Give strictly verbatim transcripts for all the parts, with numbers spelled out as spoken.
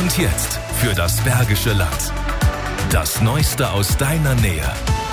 Und jetzt für das Bergische Land. Das Neueste aus deiner Nähe.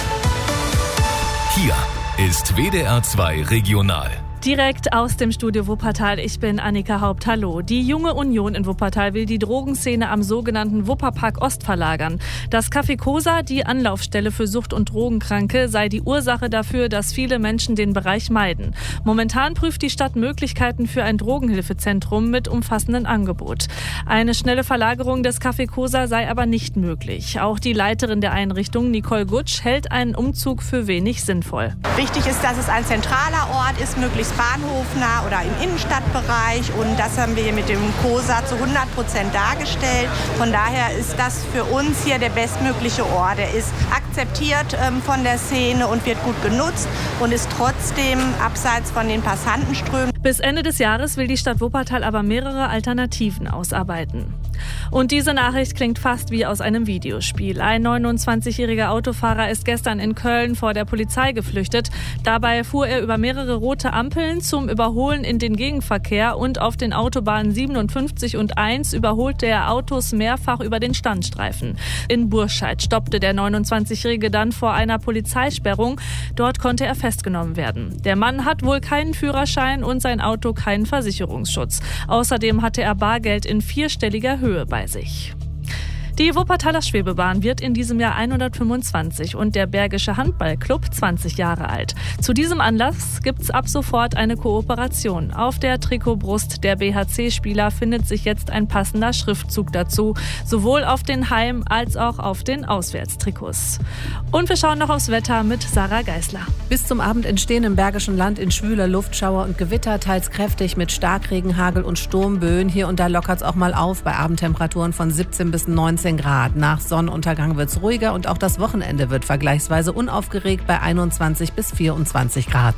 Hier ist W D R zwei Regional. Direkt aus dem Studio Wuppertal, ich bin Annika Haupt. Hallo. Die Junge Union in Wuppertal will die Drogenszene am sogenannten Wupperpark Ost verlagern. Das Café Cosa, die Anlaufstelle für Sucht- und Drogenkranke, sei die Ursache dafür, dass viele Menschen den Bereich meiden. Momentan prüft die Stadt Möglichkeiten für ein Drogenhilfezentrum mit umfassendem Angebot. Eine schnelle Verlagerung des Café Cosa sei aber nicht möglich. Auch die Leiterin der Einrichtung, Nicole Gutsch, hält einen Umzug für wenig sinnvoll. Wichtig ist, dass es ein zentraler Ort ist, möglichst bahnhofnah oder im Innenstadtbereich, und das haben wir hier mit dem Cosa zu hundert Prozent dargestellt. Von daher ist das für uns hier der bestmögliche Ort. Er ist akzeptiert ähm, von der Szene und wird gut genutzt und ist trotzdem abseits von den Passantenströmen. Bis Ende des Jahres will die Stadt Wuppertal aber mehrere Alternativen ausarbeiten. Und diese Nachricht klingt fast wie aus einem Videospiel. Ein neunundzwanzigjähriger Autofahrer ist gestern in Köln vor der Polizei geflüchtet. Dabei fuhr er über mehrere rote Ampeln zum Überholen in den Gegenverkehr, und auf den Autobahnen siebenundfünfzig und eins überholte er Autos mehrfach über den Standstreifen. In Burscheid stoppte der neunundzwanzigjährige dann vor einer Polizeisperrung. Dort konnte er festgenommen werden. Der Mann hat wohl keinen Führerschein und sein Auto keinen Versicherungsschutz. Außerdem hatte er Bargeld in vierstelliger Höhe bei sich. Die Wuppertaler Schwebebahn wird in diesem Jahr hundertfünfundzwanzig und der Bergische Handballclub zwanzig Jahre alt. Zu diesem Anlass gibt's ab sofort eine Kooperation. Auf der Trikotbrust der B H C-Spieler findet sich jetzt ein passender Schriftzug dazu, sowohl auf den Heim- als auch auf den Auswärtstrikots. Und wir schauen noch aufs Wetter mit Sarah Geisler. Bis zum Abend entstehen im Bergischen Land in schwüler Luft Schauer und Gewitter, teils kräftig mit Starkregen, Hagel und Sturmböen. Hier und da lockert's auch mal auf bei Abendtemperaturen von siebzehn bis neunzehn Grad. Nach Sonnenuntergang wird's ruhiger und auch das Wochenende wird vergleichsweise unaufgeregt bei einundzwanzig bis vierundzwanzig Grad.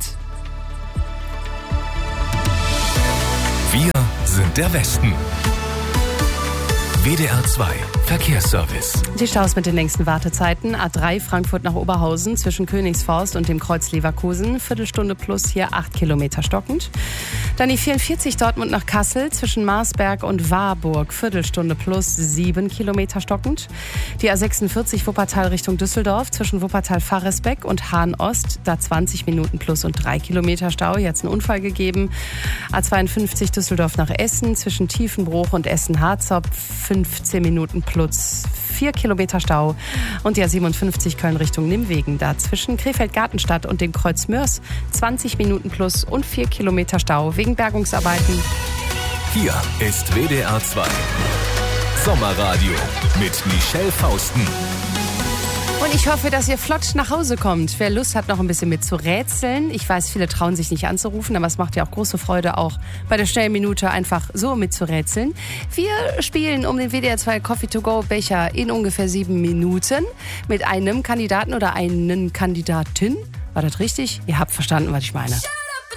Wir sind der Westen. W D R zwei Verkehrsservice. Die Staus mit den längsten Wartezeiten. A drei Frankfurt nach Oberhausen zwischen Königsforst und dem Kreuz Leverkusen. Viertelstunde plus, hier acht Kilometer stockend. Dann die vierundvierzig Dortmund nach Kassel zwischen Marsberg und Warburg. Viertelstunde plus, sieben Kilometer stockend. Die A sechsundvierzig Wuppertal Richtung Düsseldorf zwischen Wuppertal-Faresbeck und Hahn-Ost. Da zwanzig Minuten plus und drei Kilometer Stau. Jetzt ein Unfall gegeben. A zweiundfünfzig Düsseldorf nach Essen zwischen Tiefenbruch und Essen-Harzopf. fünfzehn Minuten plus, vier Kilometer Stau. Und die A siebenundfünfzig Köln Richtung Nimwegen, da zwischen Krefeld-Gartenstadt und dem Kreuz Mörs zwanzig Minuten plus und vier Kilometer Stau wegen Bergungsarbeiten. Hier ist W D R zwei Sommerradio mit Michelle Fausten. Und ich hoffe, dass ihr flott nach Hause kommt. Wer Lust hat, noch ein bisschen mit zu rätseln. Ich weiß, viele trauen sich nicht anzurufen, aber es macht ja auch große Freude, auch bei der schnellen Minute einfach so mit zu rätseln. Wir spielen um den W D R zwei Coffee to go Becher in ungefähr sieben Minuten mit einem Kandidaten oder einen Kandidatin. War das richtig? Ihr habt verstanden, was ich meine.